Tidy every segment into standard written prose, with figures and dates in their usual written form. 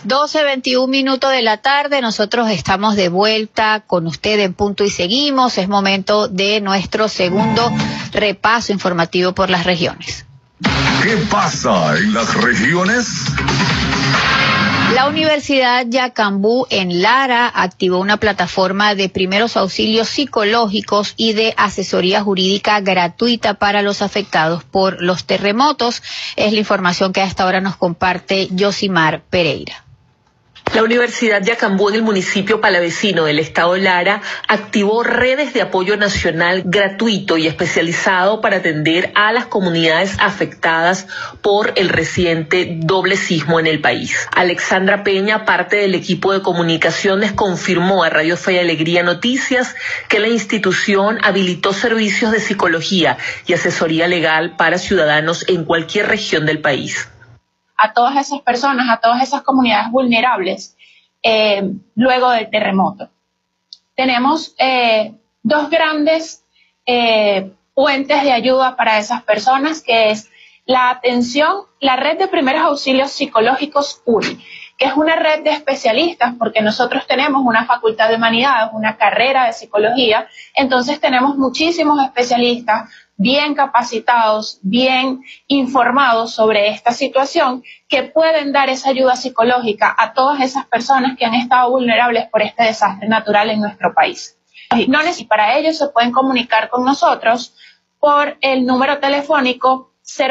12:21 de la tarde, nosotros estamos de vuelta con usted en Punto y Seguimos. Es momento de nuestro segundo repaso informativo por las regiones. ¿Qué pasa en las regiones? La Universidad Yacambú en Lara activó una plataforma de primeros auxilios psicológicos y de asesoría jurídica gratuita para los afectados por los terremotos. Es la información que a esta hora nos comparte Yosimar Pereira. La Universidad Yacambú en el municipio palavecino del estado Lara activó redes de apoyo nacional gratuito y especializado para atender a las comunidades afectadas por el reciente doble sismo en el país. Alexandra Peña, parte del equipo de comunicaciones, confirmó a Radio Fe y Alegría Noticias que la institución habilitó servicios de psicología y asesoría legal para ciudadanos en cualquier región del país. A todas esas personas, a todas esas comunidades vulnerables luego del terremoto. Tenemos dos grandes puentes de ayuda para esas personas, que es la atención, la red de primeros auxilios psicológicos URI, que es una red de especialistas, porque nosotros tenemos una facultad de humanidades, una carrera de psicología, entonces tenemos muchísimos especialistas bien capacitados, bien informados sobre esta situación, que pueden dar esa ayuda psicológica a todas esas personas que han estado vulnerables por este desastre natural en nuestro país. Y para ello se pueden comunicar con nosotros por el número telefónico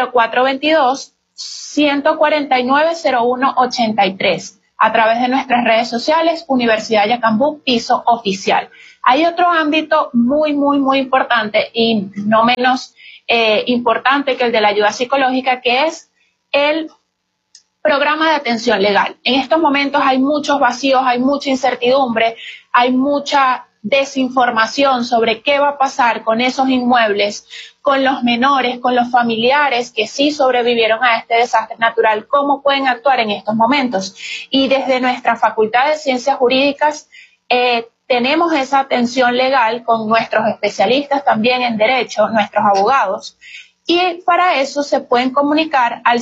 0422-149-0183, a través de nuestras redes sociales, Universidad Yacambú, piso oficial. Hay otro ámbito muy importante y no menos importante que el de la ayuda psicológica, que es el programa de atención legal. En estos momentos hay muchos vacíos, hay mucha incertidumbre, hay mucha desinformación sobre qué va a pasar con esos inmuebles, con los menores, con los familiares que sí sobrevivieron a este desastre natural, cómo pueden actuar en estos momentos. Y desde nuestra Facultad de Ciencias Jurídicas tenemos esa atención legal con nuestros especialistas también en Derecho, nuestros abogados, y para eso se pueden comunicar al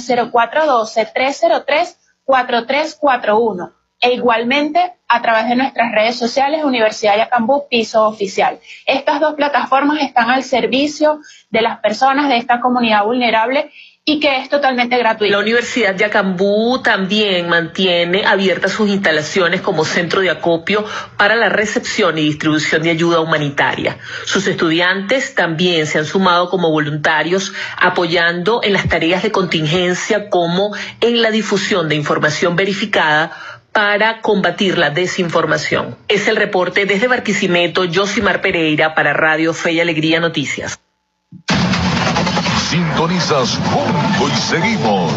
0412-303-4341 e igualmente a través de nuestras redes sociales, Universidad Yacambú, piso oficial. Estas dos plataformas están al servicio de las personas de esta comunidad vulnerable y que es totalmente gratuito. La Universidad Yacambú también mantiene abiertas sus instalaciones como centro de acopio para la recepción y distribución de ayuda humanitaria. Sus estudiantes también se han sumado como voluntarios, apoyando en las tareas de contingencia como en la difusión de información verificada para combatir la desinformación. Es el reporte desde Barquisimeto, Yosimar Pereira para Radio Fe y Alegría Noticias. Sintonizas Punto y Seguimos.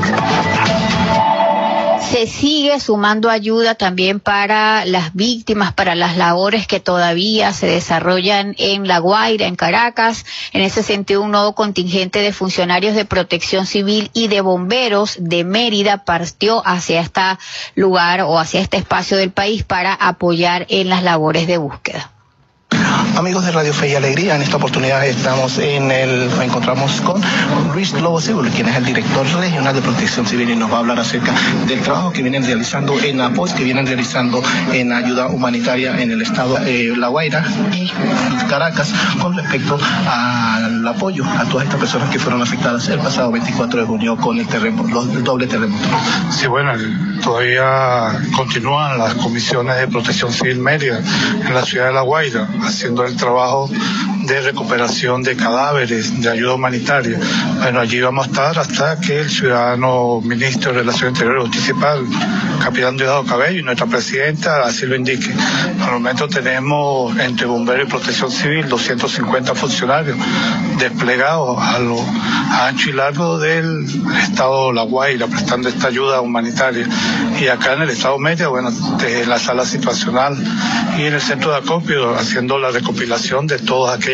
Se sigue sumando ayuda también para las víctimas, para las labores que todavía se desarrollan en La Guaira, en Caracas. En ese sentido, un nuevo contingente de funcionarios de protección civil y de bomberos de Mérida partió hacia este lugar o hacia este espacio del país para apoyar en las labores de búsqueda. Amigos de Radio Fe y Alegría, en esta oportunidad nos encontramos con Luis Lobo Seguro, quien es el director regional de Protección Civil, y nos va a hablar acerca del trabajo que vienen realizando en apoyo, que vienen realizando en ayuda humanitaria en el estado de La Guaira y Caracas, con respecto al apoyo a todas estas personas que fueron afectadas el pasado 24 de junio con el doble terremoto. Sí, bueno, todavía continúan las comisiones de Protección Civil Mérida en la ciudad de La Guaira, haciendo el trabajo de recuperación de cadáveres, de ayuda humanitaria. Bueno, allí vamos a estar hasta que el ciudadano ministro de Relaciones Interiores y Justicia y Paz, capitán Diosdado Cabello, y nuestra presidenta así lo indique. Por el momento tenemos entre bomberos y protección civil 250 funcionarios desplegados a lo ancho y largo del estado La Guaira, prestando esta ayuda humanitaria. Y acá en el estado Mérida, bueno, en la sala situacional y en el centro de acopio, haciendo la recopilación de todas aquellas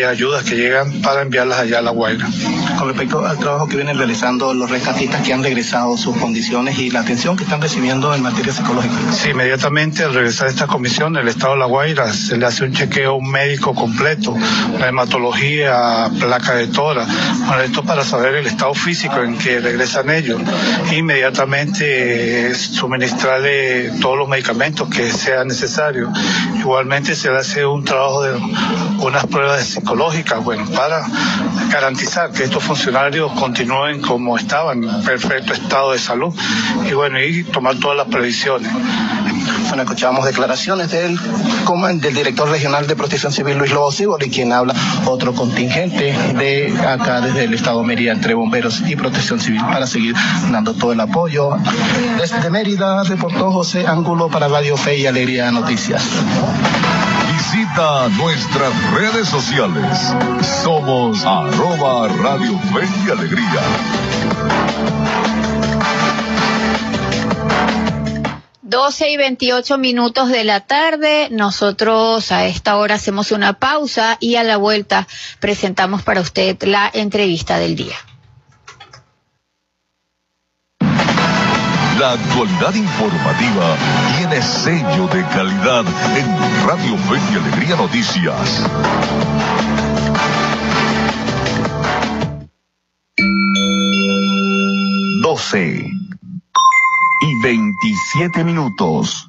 de ayudas que llegan para enviarlas allá a La Guaira. Con respecto al trabajo que vienen realizando los rescatistas que han regresado, sus condiciones y la atención que están recibiendo en materia psicológica. Sí, inmediatamente al regresar a esta comisión, el Estado de La Guaira se le hace un chequeo médico completo, la hematología, placa de tórax, bueno, esto para saber el estado físico en que regresan ellos. Inmediatamente suministrarle todos los medicamentos que sea necesario. Igualmente se le hace un trabajo de unas pruebas psicológicas, bueno, para garantizar que estos funcionarios continúen como estaban, en perfecto estado de salud, y bueno, y tomar todas las previsiones. Bueno, escuchamos declaraciones del director regional de Protección Civil, Luis Lobo Sibori, quien habla otro contingente de acá desde el estado de Mérida, entre bomberos y Protección Civil, para seguir dando todo el apoyo. Desde Mérida reportó José Ángulo para Radio Fe y Alegría Noticias. Visita nuestras redes sociales. Somos @Radio Fe y Alegría. 12:28 de la tarde. Nosotros a esta hora hacemos una pausa y a la vuelta presentamos para usted la entrevista del día. La actualidad informativa tiene sello de calidad en Radio Fe y Alegría Noticias. Doce y 27 minutos.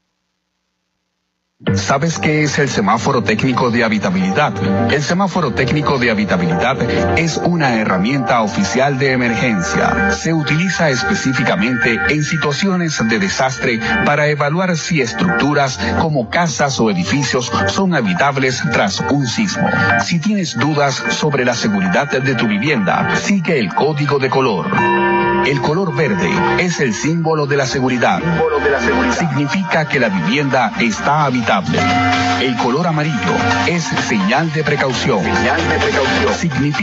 ¿Sabes qué es el semáforo técnico de habitabilidad? El semáforo técnico de habitabilidad es una herramienta oficial de emergencia. Se utiliza específicamente en situaciones de desastre para evaluar si estructuras como casas o edificios son habitables tras un sismo. Si tienes dudas sobre la seguridad de tu vivienda, sigue el código de color. El color verde es el símbolo de la seguridad. Significa que la vivienda está habitable. El color amarillo es señal de precaución. Significa